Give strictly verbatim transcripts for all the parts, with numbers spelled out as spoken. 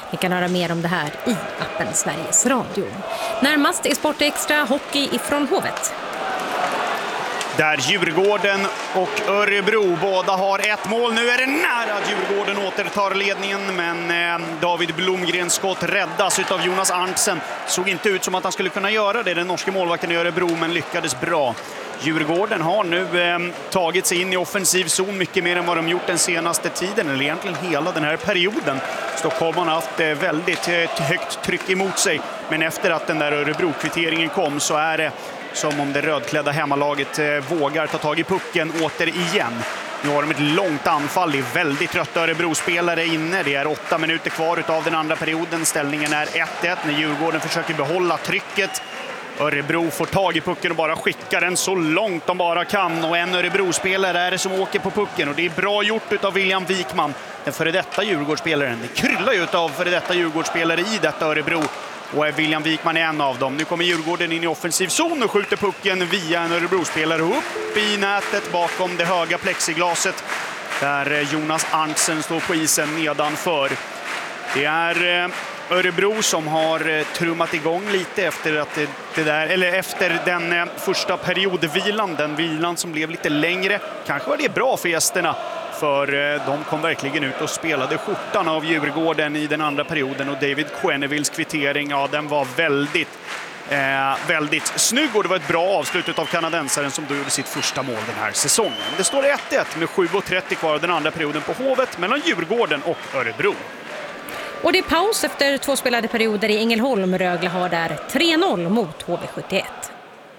Ni kan höra mer om det här i appen Sveriges Radio. Närmast är Sport Extra hockey ifrån Hovet. Där Djurgården och Örebro båda har ett mål. Nu är det nära att Djurgården återtar ledningen, men eh, David Blomgrens skott räddas av Jonas Arntzen. Såg inte ut som att han skulle kunna göra det, den norska målvakten i Örebro, men lyckades bra. Djurgården har nu eh, tagit sig in i offensiv zon mycket mer än vad de gjort den senaste tiden, eller egentligen hela den här perioden. Stockholm har haft eh, väldigt eh, högt tryck emot sig, men efter att den där Örebro-kvitteringen kom så är det som om det rödklädda hemmalaget eh, vågar ta tag i pucken återigen. Nu har de ett långt anfall, det är väldigt trötta Örebro-spelare inne. Det är åtta minuter kvar av den andra perioden. Ställningen är ett ett när Djurgården försöker behålla trycket. Örebro får tag i pucken och bara skickar den så långt de bara kan. Och en Örebro-spelare är det som åker på pucken. Och det är bra gjort av William Wikman, den före detta Djurgårdsspelaren. Det kryllar ju av före detta Djurgårdsspelare i detta Örebro. Och William Wikman är en av dem. Nu kommer Djurgården in i offensiv zon och skjuter pucken via en Örebro-spelare upp i nätet bakom det höga plexiglaset. Där Jonas Arntzen står på isen nedanför. Det är Örebro som har trummat igång lite efter att det, det där, eller efter den första periodvilan, den vilan som blev lite längre. Kanske var det bra för gästerna, för de kom verkligen ut och spelade skjortan av Djurgården i den andra perioden. Och David Quennevilles kvittering, ja, den var väldigt eh, väldigt snygg, och det var ett bra avslut av kanadensaren som då gjorde sitt första mål den här säsongen. Det står ett ett med sju trettio kvar av den andra perioden på Hovet mellan Djurgården och Örebro. Och det är paus efter två spelade perioder i Ängelholm. Rögle har där tre noll mot H V sjuttioett.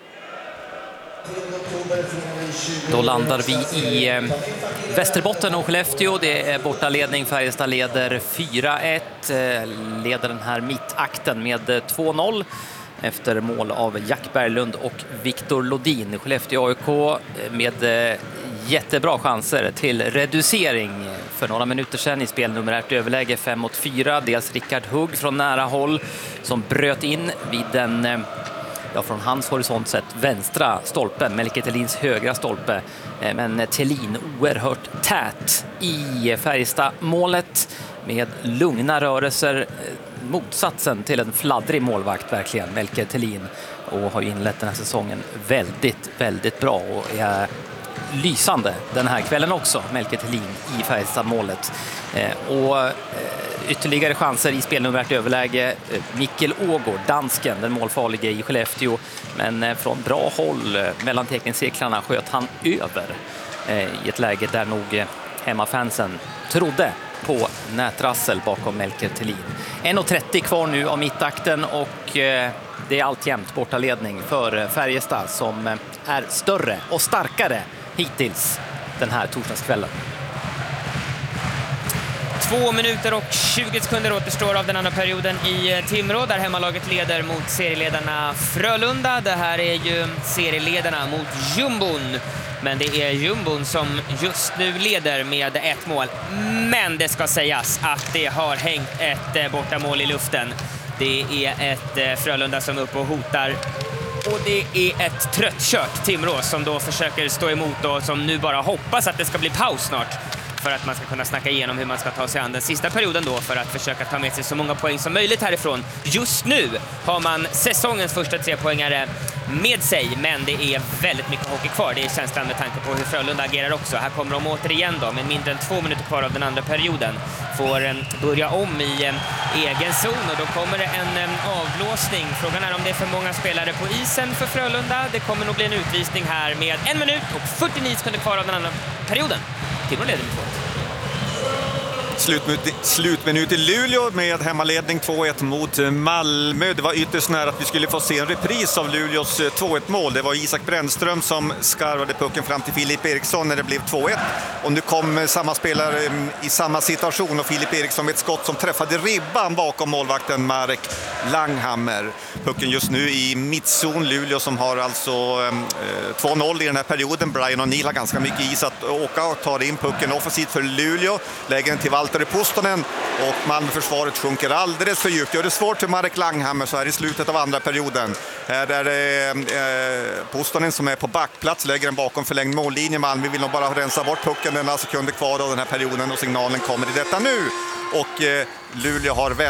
Då landar vi i eh, Västerbotten och Skellefteå. Det är bortaledning. Färjestad leder fyra ett. Eh, leder den här mittakten med eh, två noll efter mål av Jack Berglund och Viktor Lodin. Skellefteå A I K med eh, jättebra chanser till reducering för några minuter sedan i spelnumerärt överläge fem mot fyra. Dels Rickard Hugg från nära håll som bröt in vid den, eh, ja, från hans horisont sett vänstra stolpen, Melker Thelins högra stolpe. Men Thelin oerhört tät i Färjestad-målet med lugna rörelser, motsatsen till en fladdrig målvakt verkligen, Melker Thelin, och har inlett den här säsongen väldigt, väldigt bra och är lysande den här kvällen också, Melker Thelin i Färjestad-målet. Och ytterligare chanser i spelnumerärt överläge. Mikkel Ågård, dansken, den målfarliga i Skellefteå, men från bra håll mellan teckningscirklarna sköt han över i ett läge där nog hemmafansen trodde på nätrassel bakom Melker Thelin. en trettio kvar nu av mittakten, och det är alltjämt bortaledning för Färjestad som är större och starkare hittills den här torsdagskvällen. Två minuter och tjugo sekunder återstår av den andra perioden i Timrå, där hemmalaget leder mot serieledarna Frölunda. Det här är ju serieledarna mot Jumbon, men det är Jumbon som just nu leder med ett mål. Men det ska sägas att det har hängt ett bortamål i luften. Det är ett Frölunda som är uppe och hotar. Och det är ett tröttkört Timrå som då försöker stå emot och som nu bara hoppas att det ska bli paus snart, för att man ska kunna snacka igenom hur man ska ta sig an den sista perioden då, för att försöka ta med sig så många poäng som möjligt härifrån. Just nu har man säsongens första tre poängare med sig, men det är väldigt mycket hockey kvar. Det är känslan med tanke på hur Frölunda agerar också. Här kommer de återigen då, med mindre än två minuter kvar av den andra perioden, får börja om i egen zon, och då kommer det en avblåsning. Frågan är om det är för många spelare på isen för Frölunda. Det kommer nog bli en utvisning här med en minut och fyrtionio sekunder kvar av den andra perioden. Timrå leder med två ett. Slutminut, slutminut i Luleå med hemmaledning två ett mot Malmö. Det var ytterst nära att vi skulle få se en repris av Luleås två ett mål. Det var Isak Brännström som skarvade pucken fram till Filip Eriksson när det blev två ett. Och nu kom samma spelare i samma situation, och Filip Eriksson med ett skott som träffade ribban bakom målvakten Marek Langhammer. Pucken just nu i mittzon. Luleå som har alltså eh, två noll i den här perioden. Brian O'Neill har ganska mycket is att åka och tar in pucken offensivt för Luleå. Lägger den till Valtteri Pustonen, och Malmö-försvaret sjunker alldeles för djupt. Gör det svårt för Marek Langhammer så här i slutet av andra perioden. Här är det eh, Pustonen som är på backplats, lägger den bakom förlängd mållinje. Malmö vill nog bara rensa bort pucken, den har sekunder kvar av den här perioden, och signalen kommer i detta nu. Och eh, Luleå har vänt.